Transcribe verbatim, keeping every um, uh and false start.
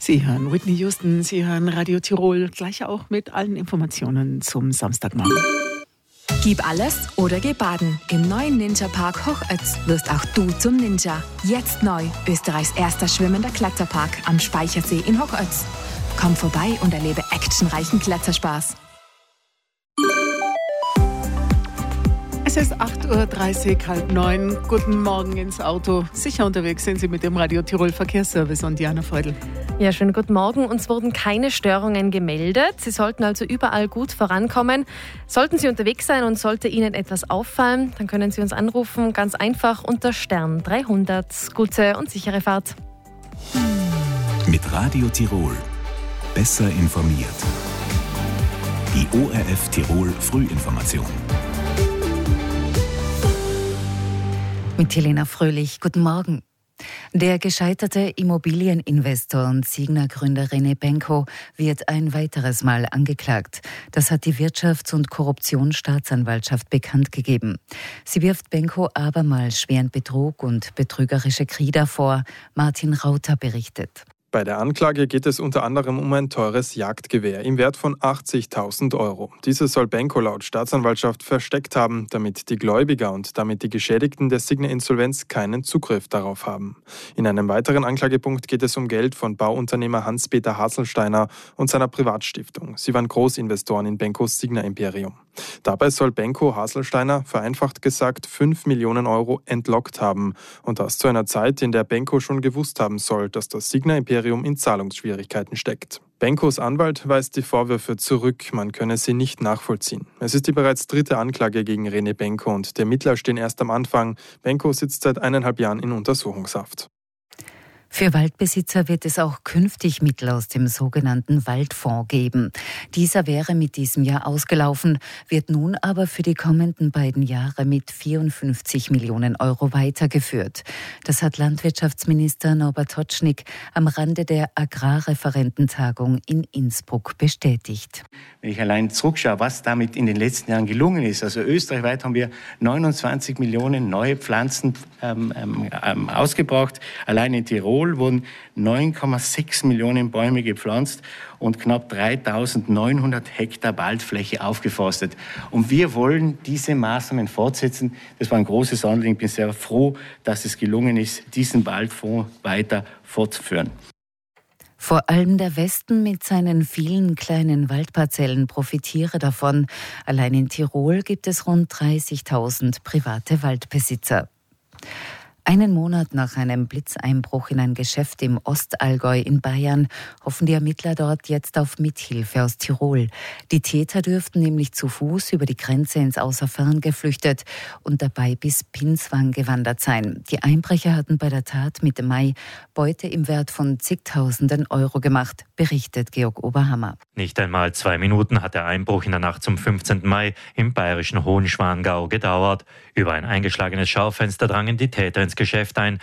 Sie hören Whitney Houston, Sie hören Radio Tirol, gleich auch mit allen Informationen zum Samstagmorgen. Gib alles oder geh baden. Im neuen Ninja-Park Hochötz wirst auch du zum Ninja. Jetzt neu, Österreichs erster schwimmender Kletterpark am Speichersee in Hochötz. Komm vorbei und erlebe actionreichen Kletterspaß. Es ist acht Uhr dreißig, halb neun. Guten Morgen ins Auto. Sicher unterwegs sind Sie mit dem Radio Tirol Verkehrsservice und Diana Feudel. Ja, schönen guten Morgen. Uns wurden keine Störungen gemeldet. Sie sollten also überall gut vorankommen. Sollten Sie unterwegs sein und sollte Ihnen etwas auffallen, dann können Sie uns anrufen, ganz einfach unter Stern dreihundert. Gute und sichere Fahrt. Mit Radio Tirol. Besser informiert. Die O R F Tirol Frühinformation. Mit Helena Fröhlich, guten Morgen. Der gescheiterte Immobilieninvestor und Signa-Gründer René Benko wird ein weiteres Mal angeklagt. Das hat die Wirtschafts- und Korruptionsstaatsanwaltschaft bekannt gegeben. Sie wirft Benko abermals schweren Betrug und betrügerische Krieder vor. Martin Rauter berichtet. Bei der Anklage geht es unter anderem um ein teures Jagdgewehr im Wert von achtzigtausend Euro. Dieses soll Benko laut Staatsanwaltschaft versteckt haben, damit die Gläubiger und damit die Geschädigten der Signa-Insolvenz keinen Zugriff darauf haben. In einem weiteren Anklagepunkt geht es um Geld von Bauunternehmer Hans-Peter Haselsteiner und seiner Privatstiftung. Sie waren Großinvestoren in Benkos Signa-Imperium. Dabei soll Benko Haselsteiner, vereinfacht gesagt, fünf Millionen Euro entlockt haben. Und das zu einer Zeit, in der Benko schon gewusst haben soll, dass das Signa-Imperium in Zahlungsschwierigkeiten steckt. Benkos Anwalt weist die Vorwürfe zurück, man könne sie nicht nachvollziehen. Es ist die bereits dritte Anklage gegen René Benko und die Ermittler stehen erst am Anfang. Benko sitzt seit eineinhalb Jahren in Untersuchungshaft. Für Waldbesitzer wird es auch künftig Mittel aus dem sogenannten Waldfonds geben. Dieser wäre mit diesem Jahr ausgelaufen, wird nun aber für die kommenden beiden Jahre mit vierundfünfzig Millionen Euro weitergeführt. Das hat Landwirtschaftsminister Norbert Totschnig am Rande der Agrarreferententagung in Innsbruck bestätigt. Wenn ich allein zurückschaue, was damit in den letzten Jahren gelungen ist, also österreichweit haben wir neunundzwanzig Millionen neue Pflanzen ähm, ähm, ausgebracht. Allein in Tirol wurden neun Komma sechs Millionen Bäume gepflanzt und knapp dreitausendneunhundert Hektar Waldfläche aufgeforstet. Und wir wollen diese Maßnahmen fortsetzen. Das war ein großes Anliegen. Ich bin sehr froh, dass es gelungen ist, diesen Waldfonds weiter fortzuführen. Vor allem der Westen mit seinen vielen kleinen Waldparzellen profitiere davon. Allein in Tirol gibt es rund dreißigtausend private Waldbesitzer. Einen Monat nach einem Blitzeinbruch in ein Geschäft im Ostallgäu in Bayern hoffen die Ermittler dort jetzt auf Mithilfe aus Tirol. Die Täter dürften nämlich zu Fuß über die Grenze ins Außerfern geflüchtet und dabei bis Pinswang gewandert sein. Die Einbrecher hatten bei der Tat Mitte Mai Beute im Wert von zigtausenden Euro gemacht, berichtet Georg Oberhammer. Nicht einmal zwei Minuten hat der Einbruch in der Nacht zum fünfzehnten Mai im bayerischen Hohenschwangau gedauert. Über ein eingeschlagenes Schaufenster drangen die Täter ins Geschäft ein,